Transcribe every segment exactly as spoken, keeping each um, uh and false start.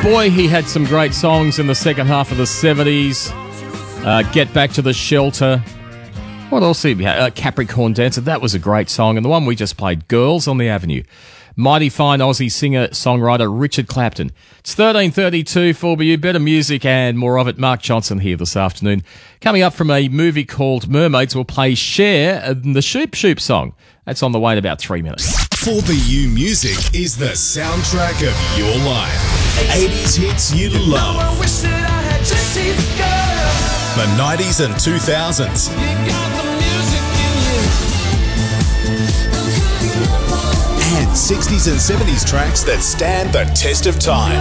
Boy, he had some great songs in the second half of the seventies. Uh, Get Back to the Shelter. What else did we have? Uh, Capricorn Dancer. That was a great song. And the one we just played, Girls on the Avenue. Mighty fine Aussie singer-songwriter Richard Clapton. It's thirteen thirty-two for you. Better music and more of it. Mark Johnson here this afternoon. Coming up from a movie called Mermaids, we'll play Cher, the Shoop Shoop song. That's on the way in about three minutes. four B U Music is the soundtrack of your life. eighties hits you love. The nineties and two thousands. And sixties and seventies tracks that stand the test of time.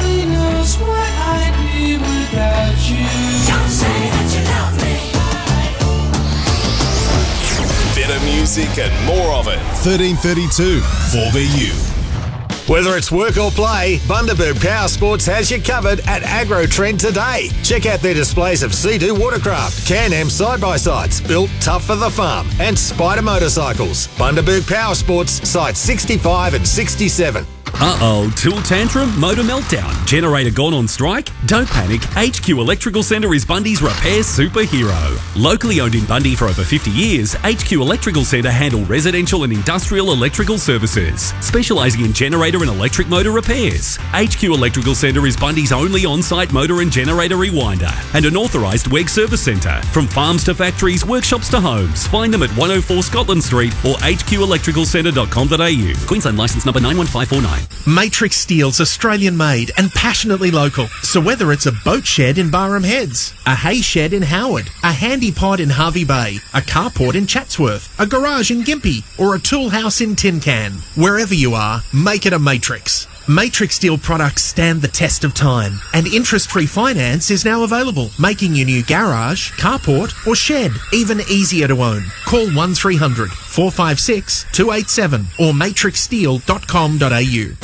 Better music and more of it. thirteen thirty-two four B U. Whether it's work or play, Bundaberg Power Sports has you covered at Agro Trend today. Check out their displays of Sea-Doo watercraft, Can-Am side-by-sides, built tough for the farm, and Spider motorcycles. Bundaberg Power Sports, sites sixty-five and sixty-seven. Uh-oh, tool tantrum, motor meltdown, generator gone on strike? Don't panic, H Q Electrical Centre is Bundy's repair superhero. Locally owned in Bundy for over fifty years, H Q Electrical Centre handle residential and industrial electrical services, specialising in generator and electric motor repairs. H Q Electrical Centre is Bundy's only on-site motor and generator rewinder and an authorised W E G service centre. From farms to factories, workshops to homes, find them at one oh four Scotland Street or h q electrical centre dot com dot a u. Queensland licence number nine one five four nine. Matrix Steel's Australian made and passionately local. So whether it's a boat shed in Barham Heads, a hay shed in Howard, a handy pod in Harvey Bay, a carport in Chatsworth, a garage in Gympie, or a tool house in Tin Can, wherever you are, make it a Matrix. Matrix Steel products stand the test of time, and interest-free finance is now available, making your new garage, carport or shed even easier to own. Call one three hundred, four five six, two eight seven or matrix steel dot com dot a u.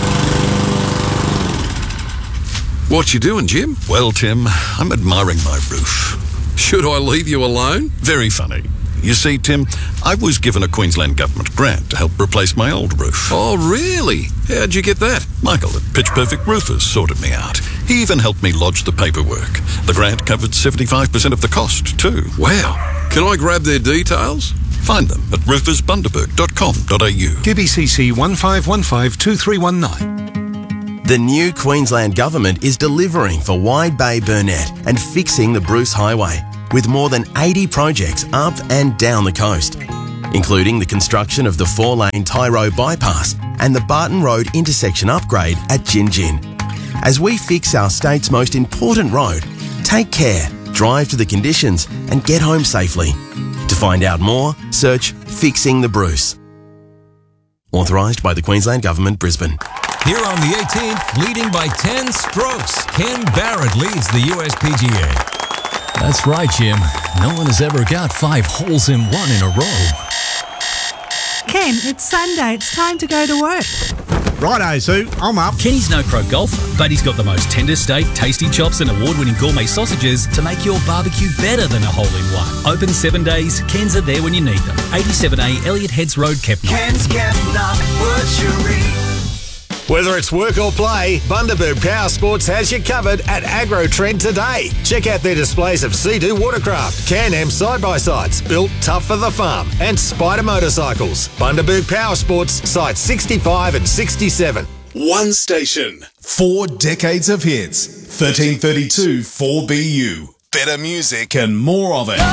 What you doing, Jim? Well, Tim, I'm admiring my roof. Should I leave you alone? Very funny. You see, Tim, I was given a Queensland Government grant to help replace my old roof. Oh, really? How'd you get that? Michael at Pitch Perfect Roofers sorted me out. He even helped me lodge the paperwork. The grant covered seventy-five percent of the cost, too. Wow. Can I grab their details? Find them at roofers bundaberg dot com dot a u. Q B C C one five one five two three one nine. The new Queensland Government is delivering for Wide Bay Burnett and fixing the Bruce Highway, with more than eighty projects up and down the coast, including the construction of the four-lane Tyro bypass and the Barton Road intersection upgrade at Gin Gin. As we fix our state's most important road, take care, drive to the conditions and get home safely. To find out more, search Fixing the Bruce. Authorised by the Queensland Government, Brisbane. Here on the eighteenth, leading by ten strokes, Ken Barrett leads the U S P G A. That's right, Jim. No one has ever got five holes in one in a row. Ken, it's Sunday. It's time to go to work. Righto, Sue. I'm up. Kenny's no pro golfer, but he's got the most tender steak, tasty chops and award-winning gourmet sausages to make your barbecue better than a hole-in-one. Open seven days, Ken's are there when you need them. eighty-seven A Elliot Heads Road, Kepner. Ken's Kepner Butchery. Whether it's work or play, Bundaberg Power Sports has you covered at Agro Trend today. Check out their displays of Sea-Doo watercraft, Can-Am side-by-sides, built tough for the farm, and Spider motorcycles. Bundaberg Power Sports, sites sixty-five and sixty-seven. One station, four decades of hits. thirteen thirty-two four B U. Better music and more of it.